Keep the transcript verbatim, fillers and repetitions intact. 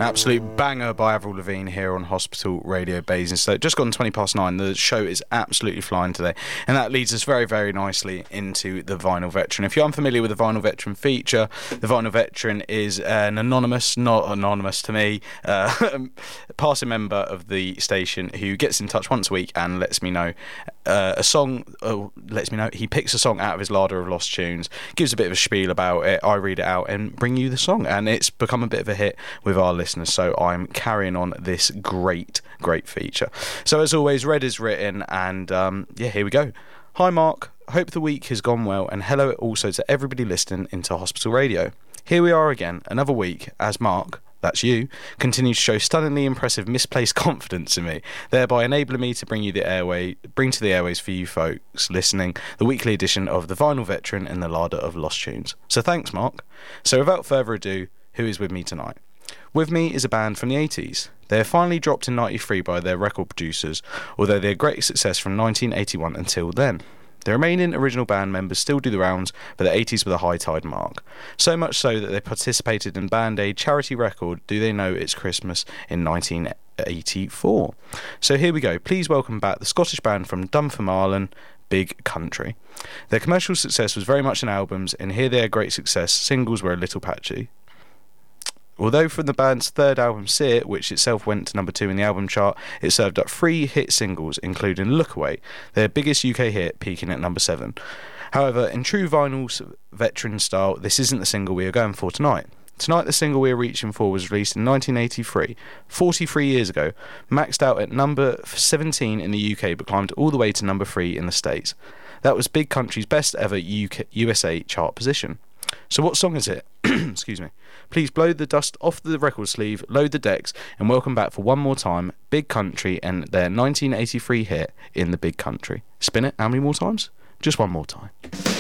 Absolute banger by Avril Lavigne here on Hospital Radio Basingstoke. Just gone twenty past nine. The show is absolutely flying today. And that leads us very, very nicely into the Vinyl Veteran. If you're unfamiliar with the Vinyl Veteran feature, the Vinyl Veteran is an anonymous, not anonymous to me, uh, passing member of the station who gets in touch once a week and lets me know uh, a song, uh, lets me know he picks a song out of his larder of lost tunes, gives a bit of a spiel about it, I read it out and bring you the song. And it's become a bit of a hit with our listeners. So I'm carrying on this great, great feature. So as always, Red is written, and um, yeah, here we go. Hi Mark, hope the week has gone well, and hello also to everybody listening into Hospital Radio. Here we are again, another week, as Mark, that's you, continues to show stunningly impressive misplaced confidence in me, thereby enabling me to bring you the airway, bring to the airways for you folks listening, the weekly edition of the Vinyl Veteran and the Larder of Lost Tunes. So thanks, Mark. So without further ado, who is with me tonight? With me is a band from the eighties. They are finally dropped in ninety-three by their record producers, although their great success from nineteen eighty-one until then. The remaining original band members still do the rounds, but the eighties were the high tide mark. So much so that they participated in Band Aid charity record Do They Know It's Christmas in nineteen eighty-four. So here we go. Please welcome back the Scottish band from Dunfermline, Big Country. Their commercial success was very much in albums, and here their great success, singles were a little patchy. Although from the band's third album, See It, which itself went to number two in the album chart, it served up three hit singles, including Look Away, their biggest U K hit, peaking at number seven. However, in true Vinyl's veteran style, this isn't the single we are going for tonight. Tonight, the single we are reaching for was released in nineteen eighty-three, forty-three years ago, maxed out at number seventeen in the U K, but climbed all the way to number three in the States. That was Big Country's best ever U K, U S A chart position. So what song is it? Excuse me. Please blow the dust off the record sleeve, load the decks, and welcome back for one more time, Big Country and their nineteen eighty-three hit, In the Big Country. Spin it how many more times? Just one more time.